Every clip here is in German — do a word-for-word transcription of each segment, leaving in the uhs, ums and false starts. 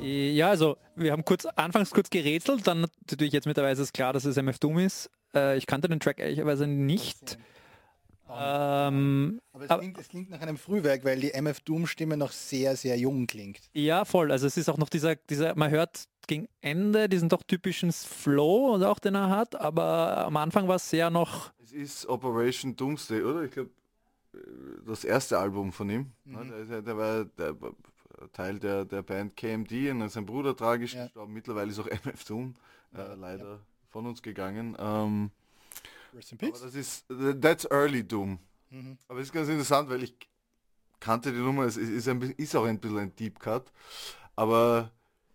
Ja, also wir haben kurz anfangs kurz gerätselt, dann natürlich jetzt mittlerweile ist es klar, dass es M F Doom ist. Äh, ich kannte den Track ehrlicherweise nicht. Ähm, aber es aber, klingt, es klingt nach einem Frühwerk, weil die M F Doom-Stimme noch sehr, sehr jung klingt. ja, voll. Also es ist auch noch dieser, dieser, man hört gegen Ende diesen doch typischen Flow, und auch den er hat, aber am Anfang war es sehr noch. Es ist Operation Doomsday, oder? Ich glaube, das erste Album von ihm. Mhm. Der, der, der war der Teil der, der Band K M D und sein Bruder tragisch ja. gestorben. Mittlerweile ist auch M F Doom äh, leider ja. von uns gegangen. Ähm, Rest in Peace. Aber das ist, that's early Doom. Mhm. Aber es ist ganz interessant, weil ich kannte die Nummer, es ist, ist, ein, ist auch ein bisschen ein Deep Cut, aber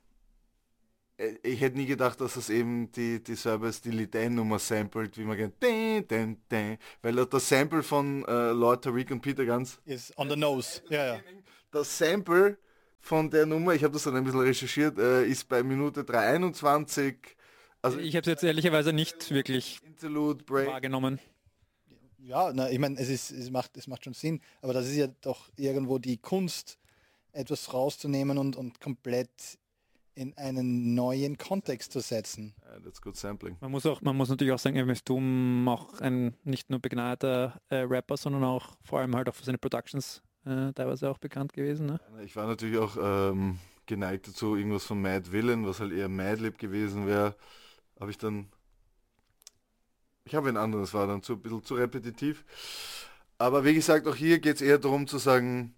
ich hätte nie gedacht, dass es eben die, die Service, die Lidan-Nummer samplet, wie man kennt, dun, dun, dun, weil das Sample von äh, Lord Tariq und Peter Guns ist on the nose. Ja, ja. Das Sample von der Nummer, ich habe das dann ein bisschen recherchiert, äh, ist bei Minute drei einundzwanzig. Also ich habe es jetzt ehrlicherweise nicht wirklich Interlude, Break. wahrgenommen. Ja, na, ich meine, es, ist, es, macht, es macht schon Sinn, aber das ist ja doch irgendwo die Kunst, etwas rauszunehmen und, und komplett in einen neuen Kontext zu setzen. Yeah, that's good sampling. Man muss auch, man muss natürlich auch sagen, M F Doom auch ein nicht nur begnadeter äh, Rapper, sondern auch vor allem halt auch für seine Productions äh, teilweise auch bekannt gewesen. Ne? Ich war natürlich auch ähm, geneigt dazu, irgendwas von Mad Villain, was halt eher Madlib gewesen wäre. Habe ich dann. Ich habe ein anderes, war dann zu, ein bisschen zu repetitiv. Aber wie gesagt, auch hier geht es eher darum zu sagen,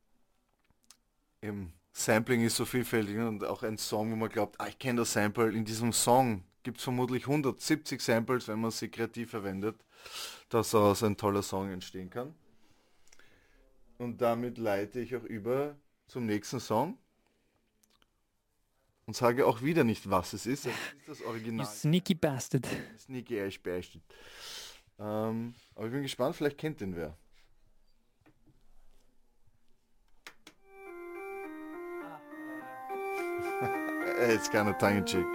eben, Sampling ist so vielfältig und auch ein Song, wo man glaubt, ah, ich kenne das Sample. In diesem Song gibt es vermutlich hundertsiebzig Samples, wenn man sie kreativ verwendet, dass daraus ein toller Song entstehen kann. Und damit leite ich auch über zum nächsten Song und sage auch wieder nicht, was es ist. Das ist das Original. You sneaky bastard. Sneaky Ash Bastard. Ähm, aber ich bin gespannt, vielleicht kennt den wer. It's kind of tongue in cheek.